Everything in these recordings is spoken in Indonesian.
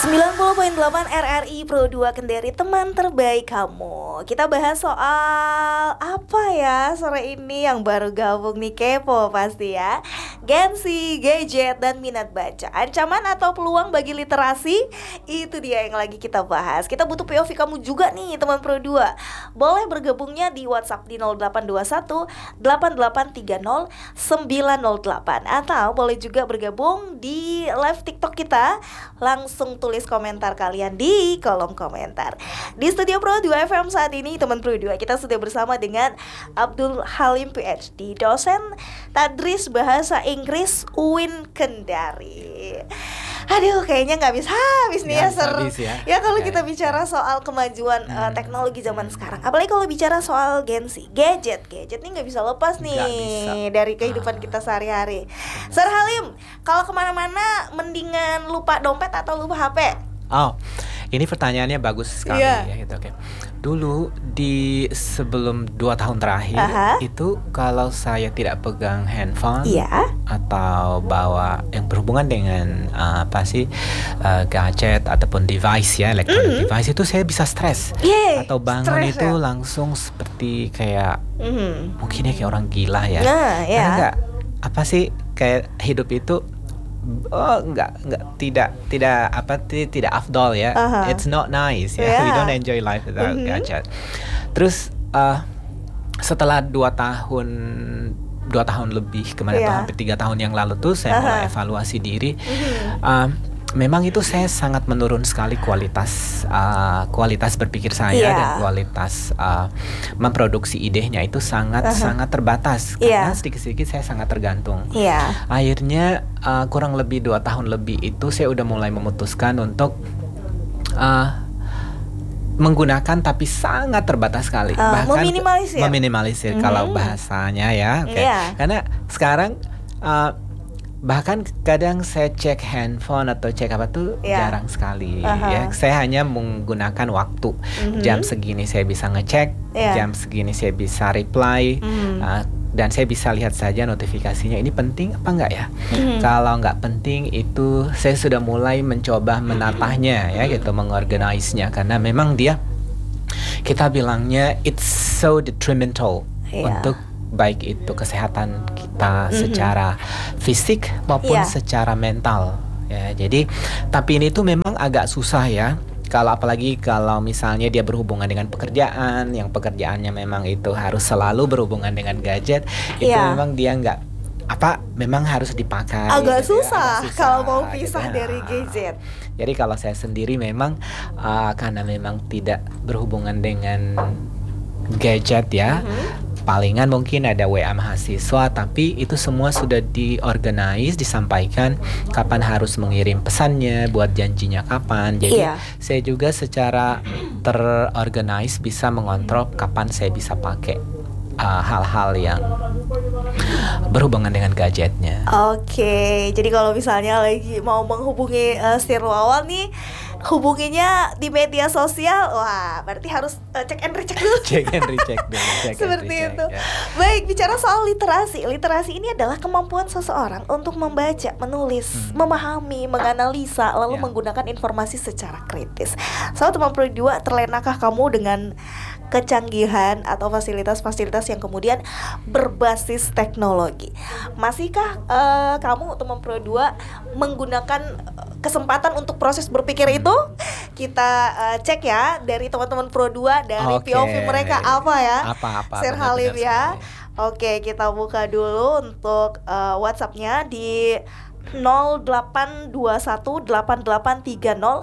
90,8 RRI Pro 2 Kendari, teman terbaik kamu. Kita bahas soal apa ya sore ini? Yang baru gabung nih kepo pasti ya. Gengsi, gadget, dan minat baca. Ancaman atau peluang bagi literasi? Itu dia yang lagi kita bahas. Kita butuh POV kamu juga nih teman Pro 2. Boleh bergabungnya di WhatsApp di 0821 8830 908. Atau boleh juga bergabung di live TikTok kita. Langsung tulis komentar kalian di kolom komentar. Di Studio Pro 2 FM saat ini teman Pro 2 kita sudah bersama dengan Abdul Halim PhD, dosen tadris bahasa Inggris UIN Kendari. Aduh, kayaknya nggak habis nih ya, ya kalau kita bicara soal kemajuan teknologi zaman sekarang. Apalagi kalau bicara soal Gengsi, gadget nih nggak bisa lepas nih dari kehidupan kita sehari-hari. Sir Halim, kalau kemana-mana mendingan lupa dompet atau lupa HP? Oh, ini pertanyaannya bagus sekali ya gitu. Oke. Dulu di sebelum 2 tahun terakhir itu kalau saya tidak pegang handphone atau bawa yang berhubungan dengan gadget ataupun device ya, electronic device, itu saya bisa stres atau bangun itu langsung seperti kayak mungkin ya kayak orang gila ya. Karena kayak hidup itu tidak afdol ya. It's not nice ya. We don't enjoy life without gadget. Terus setelah 2 tahun lebih kemarin tuh hampir 3 tahun yang lalu tuh saya mulai evaluasi diri. Memang itu saya sangat menurun sekali kualitas berpikir saya dan kualitas memproduksi idenya itu sangat terbatas karena sedikit-sedikit saya sangat tergantung. Akhirnya kurang lebih 2 tahun lebih itu saya udah mulai memutuskan untuk menggunakan tapi sangat terbatas sekali, bahkan meminimalisir kalau bahasanya ya. Karena sekarang bahkan kadang saya cek handphone atau cek apa tuh jarang sekali ya. Saya hanya menggunakan waktu. Jam segini saya bisa ngecek, jam segini saya bisa reply, dan saya bisa lihat saja notifikasinya ini penting apa enggak ya. Kalau enggak penting itu saya sudah mulai mencoba menatahnya ya gitu, mengorganisnya, karena memang dia kita bilangnya it's so detrimental untuk baik itu kesehatan kita secara fisik maupun secara mental ya. Jadi tapi ini tuh memang agak susah ya, apalagi kalau misalnya dia berhubungan dengan pekerjaan, yang pekerjaannya memang itu harus selalu berhubungan dengan gadget, itu memang dia memang harus dipakai. Agak susah kalau mau pisah dari gadget. Jadi kalau saya sendiri memang karena memang tidak berhubungan dengan gadget ya, palingan mungkin ada WA mahasiswa, tapi itu semua sudah diorganize, disampaikan kapan harus mengirim pesannya, buat janjinya kapan. Jadi saya juga secara terorganize bisa mengontrol kapan saya bisa pakai hal-hal yang berhubungan dengan gadgetnya. Oke, jadi kalau misalnya lagi mau menghubungi Sir Wawan nih, hubunginya di media sosial, wah berarti harus cek and recheck dulu. Cek and recheck dulu. Seperti itu. Baik, bicara soal literasi. Literasi ini adalah kemampuan seseorang untuk membaca, menulis, memahami, menganalisa, lalu menggunakan informasi secara kritis. So, teman Pro 2, terlenakah kamu dengan kecanggihan atau fasilitas-fasilitas yang kemudian berbasis teknologi? Masihkah kamu teman Pro 2 menggunakan kesempatan untuk proses berpikir itu? Kita cek ya dari teman-teman Pro 2 dari POV mereka apa ya? Sir Halim ya. Oke, kita buka dulu untuk WhatsApp-nya di 08218830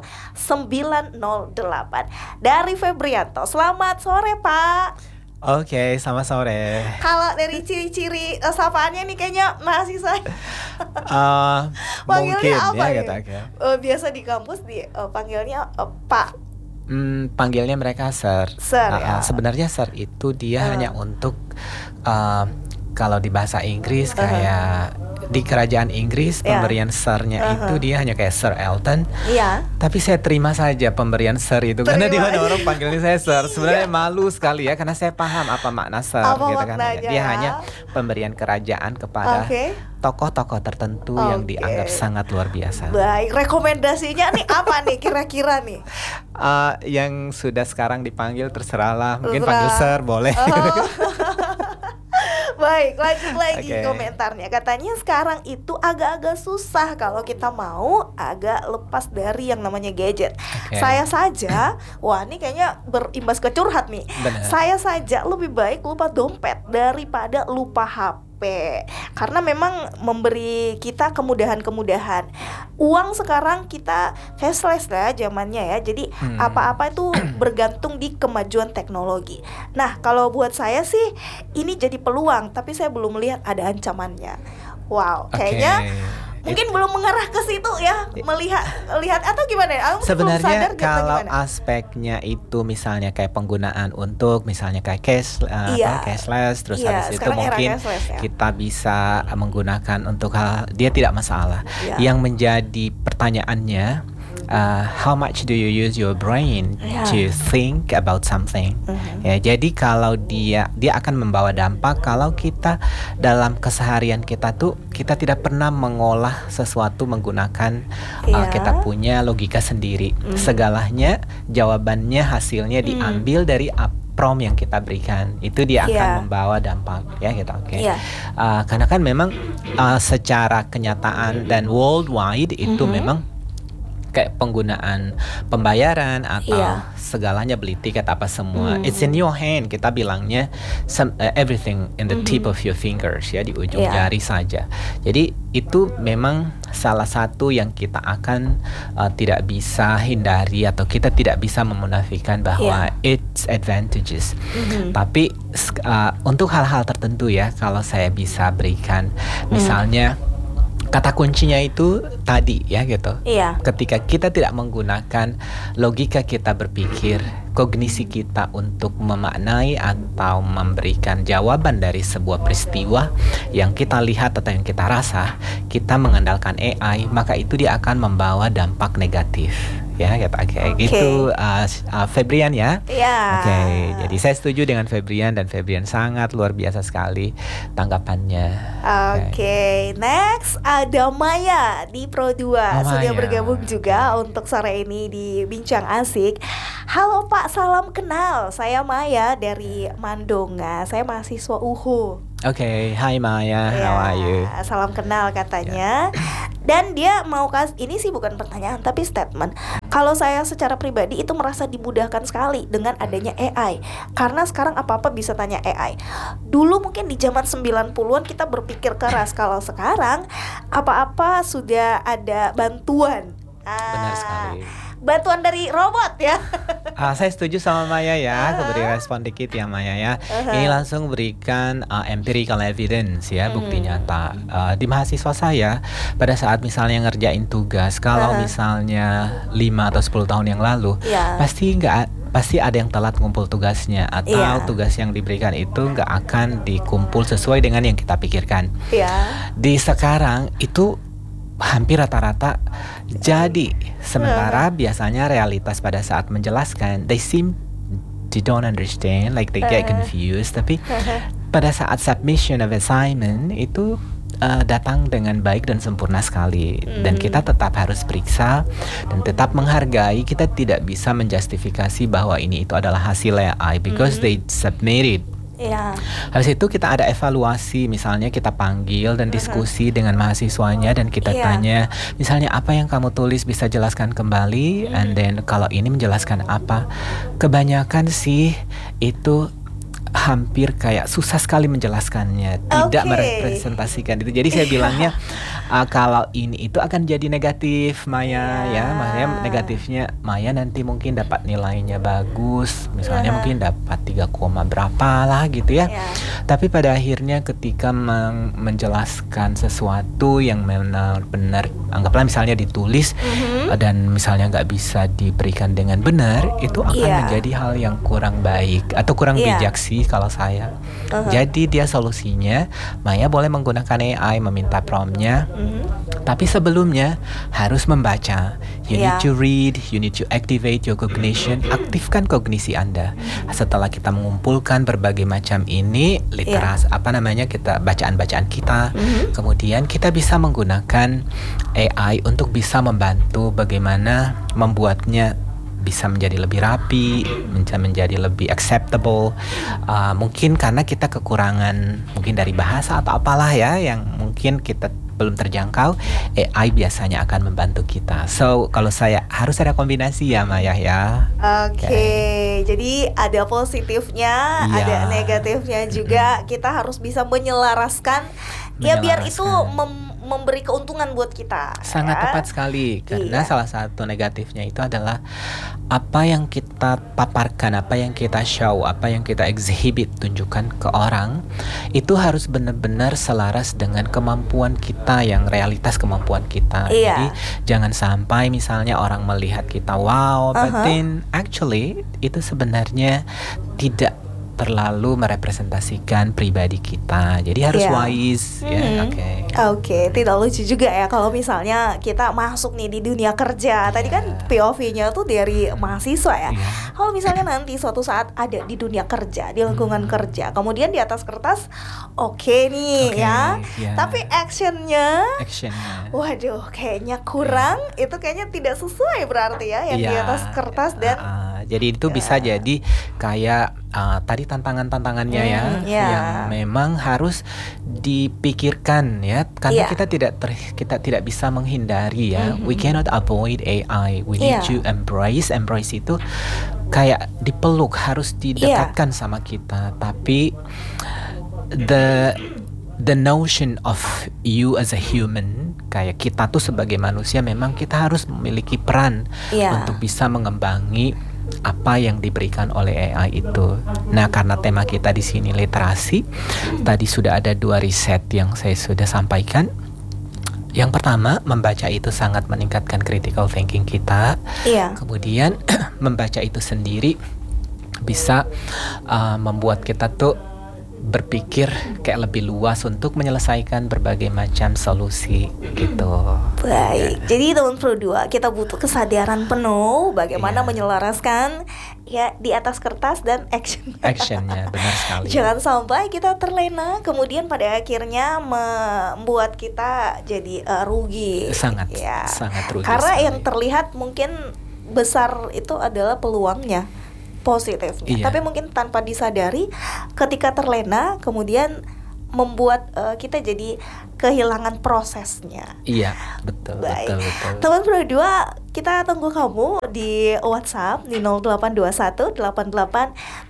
908 dari Febrianto. Selamat sore, Pak. Oke, selamat sore. Kalau dari ciri-ciri sapaannya nih kayaknya mahasiswa. Panggilnya apa ya? Biasa di kampus panggilnya Pak. Panggilnya mereka Sir. Ya. Sebenarnya Sir itu dia hanya untuk kalau di bahasa Inggris kayak di kerajaan Inggris pemberian sir-nya itu dia hanya kayak Sir Elton. Tapi saya terima saja pemberian sir itu karena di mana orang panggilnya saya sir. Sebenarnya malu sekali ya karena saya paham apa makna sir gitu kan. Dia hanya pemberian kerajaan kepada tokoh-tokoh tertentu yang dianggap sangat luar biasa. Baik, rekomendasinya nih apa nih kira-kira nih? Yang sudah sekarang dipanggil terserahlah, mungkin panggil sir boleh. Baik, lanjut lagi komentarnya. Katanya sekarang itu agak-agak susah kalau kita mau agak lepas dari yang namanya gadget. Saya saja, wah ini kayaknya berimbas ke curhat nih. Saya saja lebih baik lupa dompet daripada lupa HP. Karena memang memberi kita kemudahan-kemudahan. Uang sekarang kita cashless lah zamannya ya. Jadi apa-apa itu bergantung di kemajuan teknologi. Nah, kalau buat saya sih ini jadi peluang, tapi saya belum melihat ada ancamannya. Wow, kayaknya mungkin belum mengarah ke situ ya, melihat atau gimana? Sebenarnya kalau aspeknya itu misalnya kayak penggunaan untuk misalnya kayak cashless, terus habis itu mungkin kita bisa menggunakan untuk hal dia tidak masalah. Yang menjadi pertanyaannya, how much do you use your brain to think about something? Ya, jadi kalau dia akan membawa dampak kalau kita dalam keseharian kita tuh kita tidak pernah mengolah sesuatu menggunakan kita punya logika sendiri. Segalanya jawabannya hasilnya diambil dari prompt yang kita berikan, itu dia akan membawa dampak ya gitu. Karena kan memang secara kenyataan dan worldwide itu memang kayak penggunaan pembayaran atau segalanya beli tiket apa semua it's in your hand, kita bilangnya everything in the tip of your fingers ya, di ujung jari saja. Jadi itu memang salah satu yang kita akan tidak bisa hindari atau kita tidak bisa memunafikan bahwa it's advantages. Tapi untuk hal-hal tertentu ya, kalau saya bisa berikan misalnya kata kuncinya itu tadi ya gitu. Ketika kita tidak menggunakan logika kita berpikir, kognisi kita untuk memaknai atau memberikan jawaban dari sebuah peristiwa yang kita lihat atau yang kita rasa, kita mengandalkan AI, maka itu dia akan membawa dampak negatif. Ya, gitu. Febrian ya. Jadi saya setuju dengan Febrian dan Febrian sangat luar biasa sekali tanggapannya. Next ada Maya di Pro 2 sudah bergabung juga untuk sore ini di Bincang Asik. Halo Pak, salam kenal. Saya Maya dari Mandonga. Saya mahasiswa UHU. Hi Maya, how are you? Salam kenal katanya. Dan dia mau ini sih bukan pertanyaan tapi statement. Kalau saya secara pribadi itu merasa dimudahkan sekali dengan adanya AI. Karena sekarang apa-apa bisa tanya AI. Dulu mungkin di zaman 90-an kita berpikir keras. Kalau sekarang apa-apa sudah ada bantuan. Benar sekali. Bantuan dari robot ya. Saya setuju sama Maya ya. Aku beri respon dikit ya Maya ya. Ini langsung berikan empirical evidence ya, bukti nyata. Di mahasiswa saya pada saat misalnya ngerjain tugas, kalau misalnya 5 atau 10 tahun yang lalu, pasti ada yang telat ngumpul tugasnya atau tugas yang diberikan itu nggak akan dikumpul sesuai dengan yang kita pikirkan. Di sekarang itu hampir rata-rata jadi. Sementara biasanya realitas pada saat menjelaskan they don't understand, like they get confused. Tapi pada saat submission of assignment itu datang dengan baik dan sempurna sekali. Dan kita tetap harus periksa dan tetap menghargai. Kita tidak bisa menjustifikasi bahwa ini itu adalah hasil AI because they submitted. Habis itu kita ada evaluasi, misalnya kita panggil dan diskusi dengan mahasiswanya dan kita tanya, misalnya apa yang kamu tulis bisa jelaskan kembali, and then kalau ini menjelaskan apa. Kebanyakan sih itu hampir kayak susah sekali menjelaskannya, tidak merepresentasikan itu. Jadi saya bilangnya kalau ini itu akan jadi negatif Maya ya. Makanya negatifnya Maya nanti mungkin dapat nilainya bagus, misalnya mungkin dapat 3, berapa lah gitu ya. Tapi pada akhirnya ketika menjelaskan sesuatu yang benar-benar, anggaplah misalnya ditulis dan misalnya nggak bisa diberikan dengan benar, itu akan menjadi hal yang kurang baik atau kurang bijak sih sih kalau saya. Jadi dia solusinya, Maya boleh menggunakan AI meminta promptnya, tapi sebelumnya harus membaca. You need to read, you need to activate your cognition, aktifkan kognisi Anda. Setelah kita mengumpulkan berbagai macam ini, literasi kita bacaan-bacaan kita, kemudian kita bisa menggunakan AI untuk bisa membantu bagaimana membuatnya bisa menjadi lebih rapi, menjadi lebih acceptable. Mungkin karena kita kekurangan mungkin dari bahasa atau apalah ya yang mungkin kita belum terjangkau, AI biasanya akan membantu kita. So kalau saya harus ada kombinasi ya Maya ya. Oke. Jadi ada positifnya, ada negatifnya juga. Kita harus bisa menyelaraskan. Ya biar itu memberi keuntungan buat kita. Sangat tepat sekali. Karena salah satu negatifnya itu adalah apa yang kita paparkan, apa yang kita show, apa yang kita exhibit, tunjukkan ke orang, itu harus benar-benar selaras dengan kemampuan kita, yang realitas kemampuan kita. Jadi jangan sampai misalnya orang melihat kita wow, but then actually itu sebenarnya tidak terlalu merepresentasikan pribadi kita. Jadi harus wise ya. Oke, tidak lucu juga ya kalau misalnya kita masuk nih di dunia kerja. Tadi kan POV-nya tuh dari mahasiswa ya. Kalau misalnya nanti suatu saat ada di dunia kerja, di lingkungan kerja, kemudian di atas kertas nih ya. Tapi actionnya waduh kayaknya kurang. Itu kayaknya tidak sesuai berarti ya yang di atas kertas dan jadi itu bisa jadi kayak tadi tantangannya yang memang harus dipikirkan ya, karena kita tidak bisa menghindari ya. We cannot avoid AI. We need to embrace itu kayak dipeluk, harus didekatkan sama kita. Tapi the notion of you as a human, kayak kita tuh sebagai manusia memang kita harus memiliki peran untuk bisa mengembangi apa yang diberikan oleh AI itu. Nah, karena tema kita di sini literasi, tadi sudah ada 2 riset yang saya sudah sampaikan. Yang pertama, membaca itu sangat meningkatkan critical thinking kita. Kemudian membaca itu sendiri bisa membuat kita tuh berpikir kayak lebih luas untuk menyelesaikan berbagai macam solusi gitu. Baik, jadi teman Pro 2 kita butuh kesadaran penuh bagaimana menyelaraskan ya di atas kertas dan actionnya, benar sekali. Jangan sampai kita terlena kemudian pada akhirnya membuat kita jadi rugi. Sangat rugi. Karena sekali. yang terlihat mungkin besar itu adalah peluangnya, positifnya, tapi mungkin tanpa disadari ketika terlena kemudian membuat kita jadi kehilangan prosesnya. Iya, betul. Baik. betul. Teman Pro 2, kita tunggu kamu di WhatsApp di 0821 88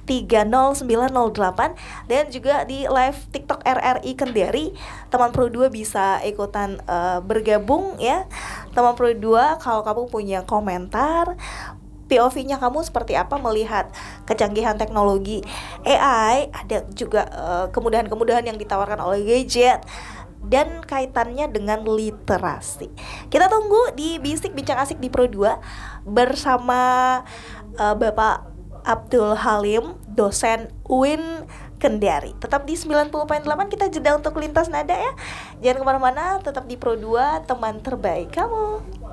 30908 dan juga di live TikTok RRI Kendari. Teman Pro 2 bisa ikutan bergabung ya. Teman Pro 2, kalau kamu punya komentar, POV-nya kamu seperti apa melihat kecanggihan teknologi AI, ada juga kemudahan-kemudahan yang ditawarkan oleh gadget dan kaitannya dengan literasi. Kita tunggu di Bisik Bincang Asik di Pro 2 bersama Bapak Abdul Halim, dosen UIN Kendari. Tetap di 90.8, kita jeda untuk lintas nada ya. Jangan kemana-mana, tetap di Pro 2, teman terbaik kamu.